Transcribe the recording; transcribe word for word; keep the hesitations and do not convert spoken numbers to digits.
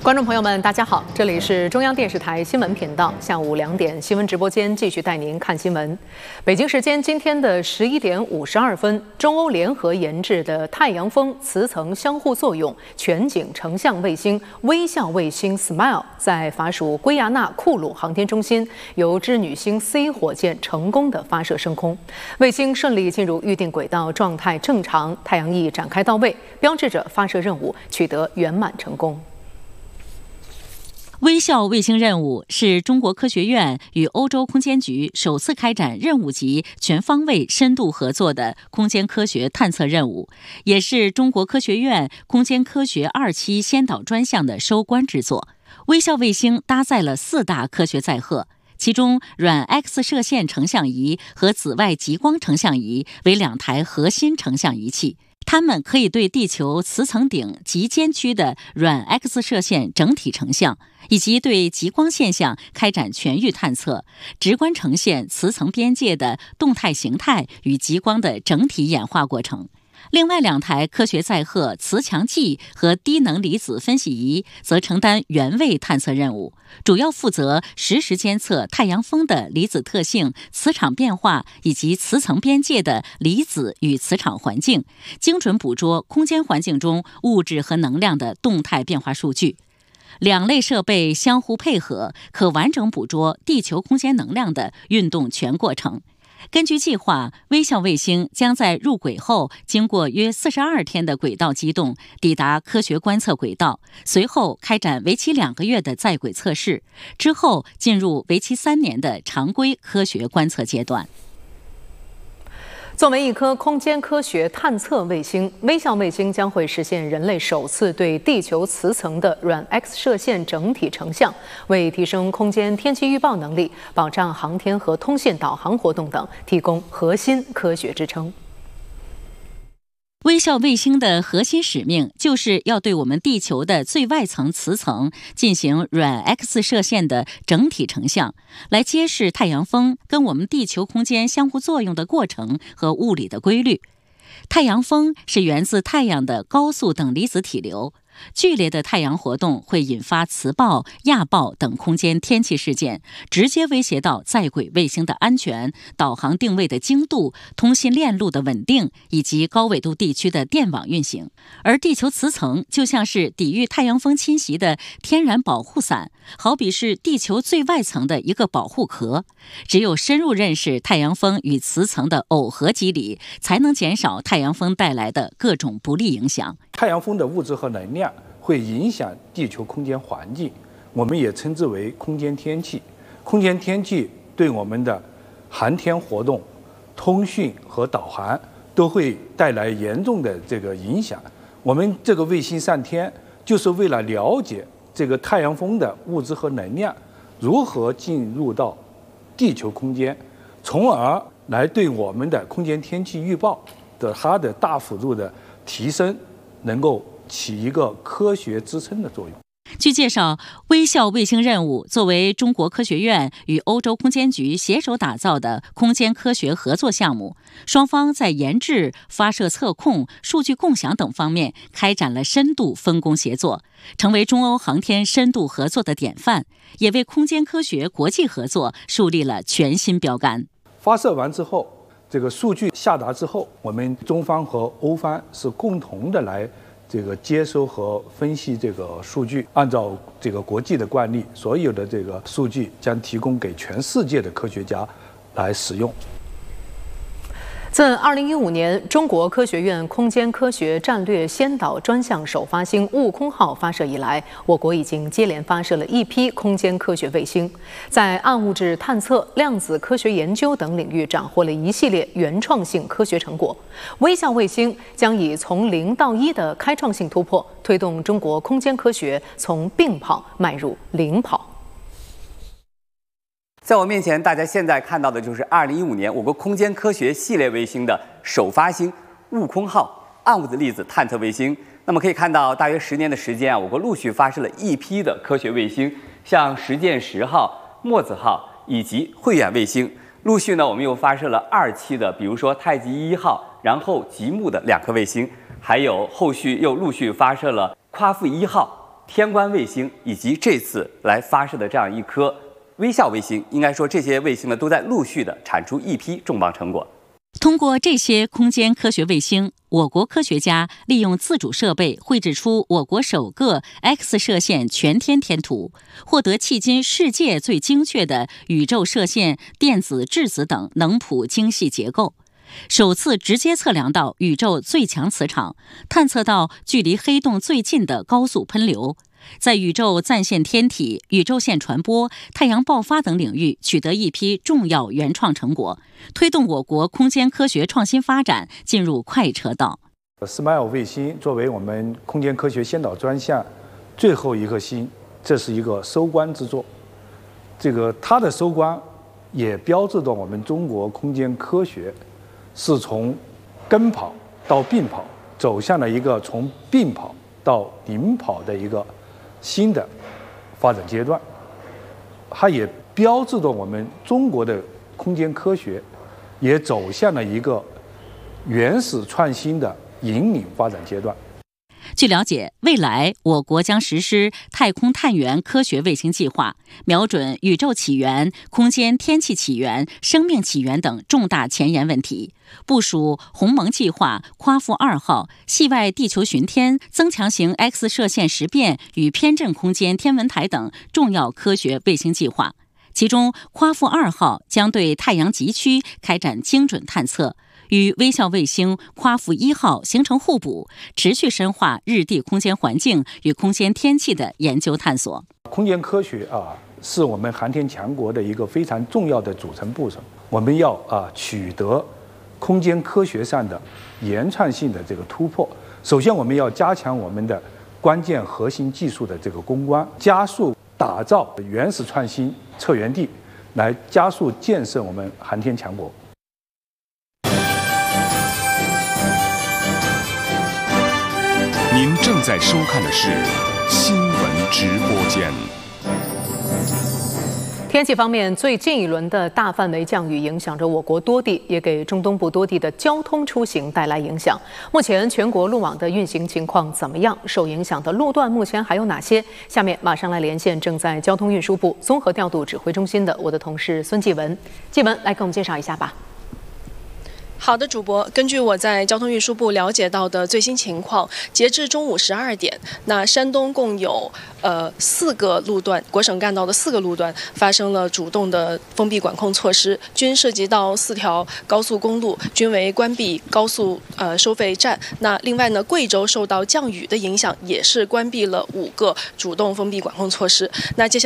观众朋友们，大家好，这里是中央电视台新闻频道，下午两点新闻直播间继续带您看新闻。北京时间今天的十一点五十二分，中欧联合研制的太阳风磁层相互作用全景成像卫星微笑卫星 Smile 在法属圭亚那库鲁航天中心由织女星 C 火箭成功的发射升空，卫星顺利进入预定轨道，状态正常，太阳翼展开到位，标志着发射任务取得圆满成功。 微笑卫星任务是中国科学院与欧洲空间局首次开展任务级全方位深度合作的空间科学探测任务，也是中国科学院空间科学二期先导专项的收官之作。微笑卫星搭载了四大科学载荷，其中软 X 射线成像仪和紫外极光成像仪为两台核心成像仪器。它们可以对地球磁层顶极尖区的软 X 射线整体成像，以及对极光现象开展全域探测，直观呈现磁层边界的动态形态与极光的整体演化过程。另外两台科学载荷磁强计和低能离子分析仪则承担原位探测任务，主要负责实时监测太阳风的离子特性、磁场变化以及磁层边界的离子与磁场环境，精准捕捉空间环境中物质和能量的动态变化数据。两类设备相互配合，可完整捕捉地球空间能量的运动全过程。根据计划，微笑卫星将在入轨后经过约四十二天的轨道机动，抵达科学观测轨道，随后开展为期两个月的在轨测试，之后进入为期三年的常规科学观测阶段。 作为一颗空间科学探测卫星，微笑卫星将会实现人类首次对地球磁层的软 X 射线整体成像，为提升空间天气预报能力、保障航天和通信导航活动等提供核心科学支撑。 微笑卫星的核心使命就是要对我们地球的最外层磁层进行软 X 射线的整体成像，来揭示太阳风跟我们地球空间相互作用的过程和物理的规律。太阳风是源自太阳的高速等离子体流，剧烈的太阳活动会引发磁暴、亚暴等空间天气事件，直接威胁到在轨卫星的安全、导航定位的精度、通信链路的稳定以及高纬度地区的电网运行。而地球磁层就像是抵御太阳风侵袭的天然保护伞，好比是地球最外层的一个保护壳。只有深入认识太阳风与磁层的耦合机理，才能减少太阳风带来的各种不利影响。 太阳风的物质和能量会影响地球空间环境，我们也称之为空间天气。空间天气对我们的航天活动、通讯和导航都会带来严重的这个影响。我们这个卫星上天就是为了了解这个太阳风的物质和能量如何进入到地球空间，从而来对我们的空间天气预报的它的大幅度的提升，能够起一个科学支撑的作用。 据介绍，微笑卫星任务作为中国科学院与欧洲空间局携手打造的空间科学合作项目，双方在研制、发射测控、数据共享等方面开展了深度分工协作，成为中欧航天深度合作的典范，也为空间科学国际合作树立了全新标杆。 发射完之后，这个数据下达之后，我们中方和欧方是共同的来这个接收和分析这个数据，按照这个国际的惯例，所有的这个数据将提供给全世界的科学家来使用。 自二零一五年中国科学院空间科学战略先导专项首发星悟空号发射以来，我国已经接连发射了一批空间科学卫星，在暗物质探测、量子科学研究等领域斩获了一系列原创性科学成果。微笑卫星将以从零到一的开创性突破，推动中国空间科学从并跑迈入领跑。 在我面前，大家现在看到的就是二零一五年我国空间科学系列卫星的首发星悟空号暗物质粒子探测卫星。那么可以看到，大约十年的时间啊，我国陆续发射了一批的科学卫星，像实践十号、墨子号以及慧远卫星。陆续呢，我们又发射了二期的，比如说太极一号，然后极目的两颗卫星，还有后续又陆续发射了夸父一号、 天观卫星，以及这次来发射的这样一颗微笑卫星，应该说这些卫星呢都在陆续的产出一批重磅成果。 通过这些空间科学卫星，我国科学家利用自主设备绘制出我国首个 X 射线全天天图，获得迄今世界最精确的宇宙射线、电子、质子等能谱精细结构，首次直接测量到宇宙最强磁场，探测到距离黑洞最近的高速喷流，在宇宙暂现天体、宇宙线传播、太阳爆发等领域取得一批重要原创成果，推动我国空间科学创新发展进入快车道。 Smile 卫星作为我们空间科学先导专项最后一颗星，这是一个收官之作。这个它的收官也标志着我们中国空间科学是从跟跑到并跑，走向了一个从并跑到领跑的一个新的发展阶段。它也标志着我们中国的空间科学也走向了一个原始创新的引领发展阶段。 据了解，未来我国将实施太空探源科学卫星计划，瞄准宇宙起源、空间天气起源、生命起源等重大前沿问题，部署鸿蒙计划、夸父二号、系外地球巡天、增强型 X 射线识别与偏振空间天文台等重要科学卫星计划。其中，夸父二号将对太阳极区开展精准探测，与微笑卫星夸父一号形成互补，持续深化日地空间环境与空间天气的研究探索。 空间科学啊，是我们航天强国的一个非常重要的组成部分。我们要啊取得空间科学上的原创性的这个突破。首先，我们要加强我们的关键核心技术的这个攻关，加速打造原始创新策源地，来加速建设我们航天强国。 您正在收看的是新闻直播间。 天气方面，最近一轮的大范围降雨影响着我国多地，也给中东部多地的交通出行带来影响。目前全国路网的运行情况怎么样？受影响的路段目前还有哪些？下面马上来连线正在交通运输部综合调度指挥中心的我的同事孙继文。继文，来给我们介绍一下吧。 好的，主播，根据我在交通运输部了解到的最新情况，截至中午十二点，那山东共有呃四个路段，国省干道的四个路段发生了主动的封闭管控措施，均涉及到四条高速公路，均为关闭高速呃收费站。那另外呢，贵州受到降雨的影响，也是关闭了五个主动封闭管控措施。那接下来